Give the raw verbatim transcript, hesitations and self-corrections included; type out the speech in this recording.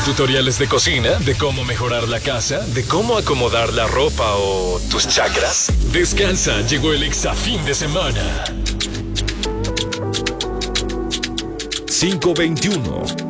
tutoriales de cocina, de cómo mejorar la casa, de cómo acomodar la ropa o tus chakras? Descansa, llegó el Exa fin de semana. cinco veintiuno